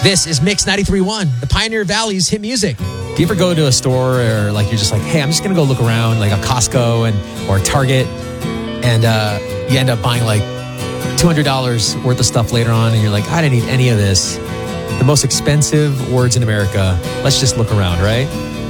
This is Mix 93.1, the Pioneer Valley's hit music. Do you ever go to a store or like you're just like, hey, I'm just going to go look around like a Costco or a Target, and you end up buying like $200 worth of stuff later on and you're like, I didn't need any of this. The most expensive words in America. Let's just look around, right?